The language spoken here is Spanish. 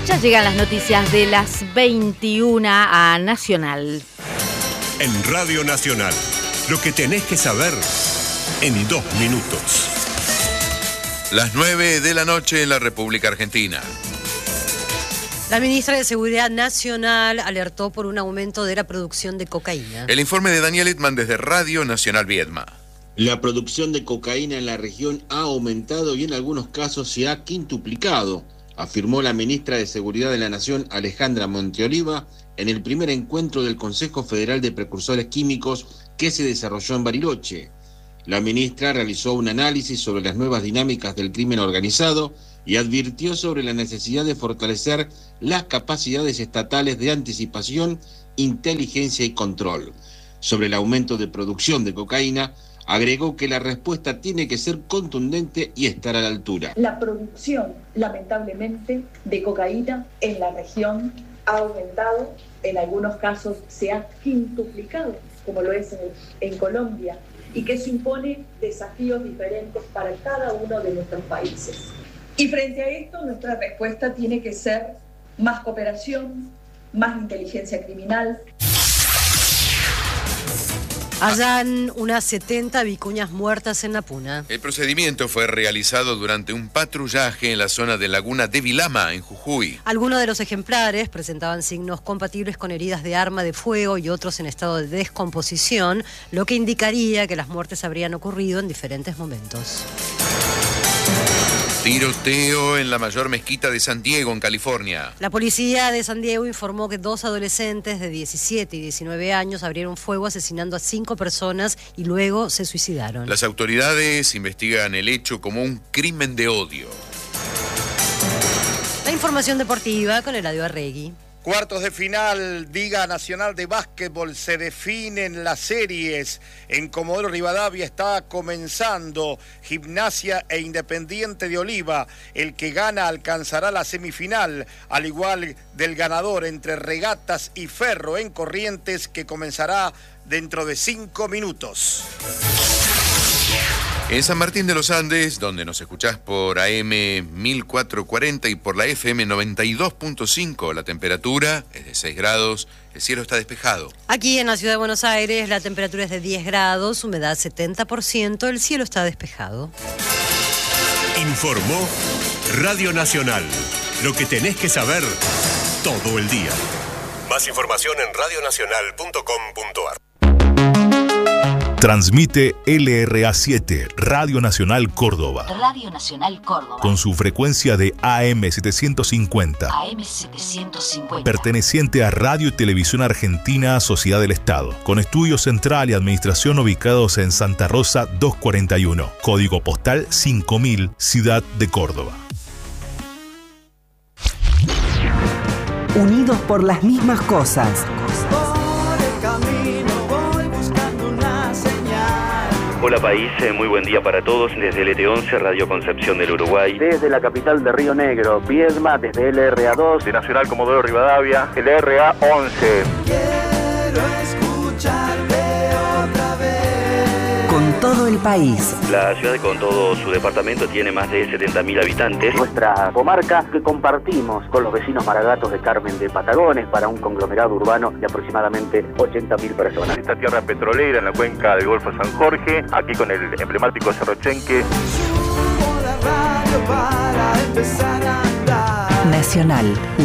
Ya llegan las noticias de las 21 a Nacional. En Radio Nacional, lo que tenés que saber en 2 minutos. Las 9 de la noche en la República Argentina. La ministra de Seguridad Nacional alertó por un aumento de la producción de cocaína. El informe de Daniel Edman desde Radio Nacional Viedma. La producción de cocaína en la región ha aumentado y en algunos casos se ha quintuplicado, afirmó la ministra de Seguridad de la Nación, Alejandra Monteoliva, en el primer encuentro del Consejo Federal de Precursores Químicos que se desarrolló en Bariloche. La ministra realizó un análisis sobre las nuevas dinámicas del crimen organizado y advirtió sobre la necesidad de fortalecer las capacidades estatales de anticipación, inteligencia y control. Sobre el aumento de producción de cocaína, agregó que la respuesta tiene que ser contundente y estar a la altura. La producción, lamentablemente, de cocaína en la región ha aumentado, en algunos casos se ha quintuplicado, como lo es en Colombia, y que eso impone desafíos diferentes para cada uno de nuestros países. Y frente a esto, nuestra respuesta tiene que ser más cooperación, más inteligencia criminal. Hallan unas 70 vicuñas muertas en la Puna. El procedimiento fue realizado durante un patrullaje en la zona de Laguna de Vilama, en Jujuy. Algunos de los ejemplares presentaban signos compatibles con heridas de arma de fuego y otros en estado de descomposición, lo que indicaría que las muertes habrían ocurrido en diferentes momentos. Tiroteo en la mayor mezquita de San Diego, en California. La policía de San Diego informó que 2 adolescentes de 17 y 19 años abrieron fuego asesinando a 5 personas y luego se suicidaron. Las autoridades investigan el hecho como un crimen de odio. La información deportiva con Eladio Arregui. Cuartos de final, Liga Nacional de Básquetbol, se definen las series. En Comodoro Rivadavia está comenzando Gimnasia e Independiente de Oliva. El que gana alcanzará la semifinal, al igual del ganador entre Regatas y Ferro en Corrientes, que comenzará dentro de 5 minutos. En San Martín de los Andes, donde nos escuchás por AM 1440 y por la FM 92.5, la temperatura es de 6 grados, el cielo está despejado. Aquí en la ciudad de Buenos Aires la temperatura es de 10 grados, humedad 70%, el cielo está despejado. Informó Radio Nacional, lo que tenés que saber todo el día. Más información en radionacional.com.ar. Transmite LRA7, Radio Nacional Córdoba. Radio Nacional Córdoba. Con su frecuencia de AM750. AM750. Perteneciente a Radio y Televisión Argentina, Sociedad del Estado. Con estudio central y administración ubicados en Santa Rosa 241. Código postal 5000, Ciudad de Córdoba. Unidos por las mismas cosas. Hola país, muy buen día para todos desde el ET11, Radio Concepción del Uruguay. Desde la capital de Río Negro, Viedma, desde LRA2, de Nacional Comodoro Rivadavia, LRA11. Quiero escucharte otra vez. Con todo el país. La ciudad con todo su departamento tiene más de 70.000 habitantes. Nuestra comarca que compartimos con los vecinos maragatos de Carmen de Patagones para un conglomerado urbano de aproximadamente 80.000 personas. Esta tierra petrolera en la cuenca del Golfo San Jorge, aquí con el emblemático Cerro Chenque. Subo la radio para empezar a andar. Nacional.